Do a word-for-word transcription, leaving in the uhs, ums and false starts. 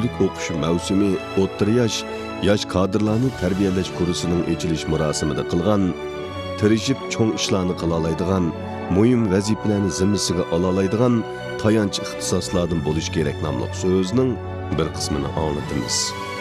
uzluksizlik o'qish mavsumi o'rta yosh yosh kadrlarni tarbiyalash kursining ochilish marosimida qilgan, tirishib cho'ng ishlarni qila oladigan, muhim vazifalarni zimmasiga ola oladigan tayanch ixtisoslardan bo'lish kerak nomli so'zning bir qismini anglatamiz.